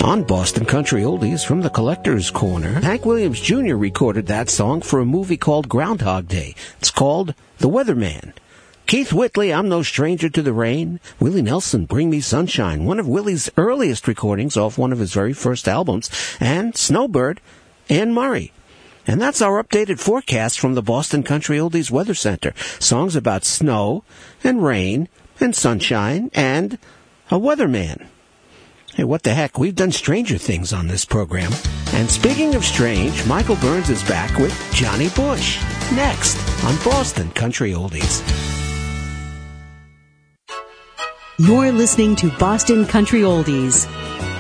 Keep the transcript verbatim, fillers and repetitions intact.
On Boston Country Oldies from the Collector's Corner, Hank Williams Junior recorded that song for a movie called Groundhog Day. It's called The Weatherman. Keith Whitley, I'm No Stranger to the Rain. Willie Nelson, Bring Me Sunshine, one of Willie's earliest recordings off one of his very first albums. And Snowbird, Anne Murray. And that's our updated forecast from the Boston Country Oldies Weather Center. Songs about snow and rain and sunshine and a weatherman. Hey, what the heck? We've done stranger things on this program. And speaking of strange, Michael Burns is back with Johnny Bush. Next on Boston Country Oldies. You're listening to Boston Country Oldies.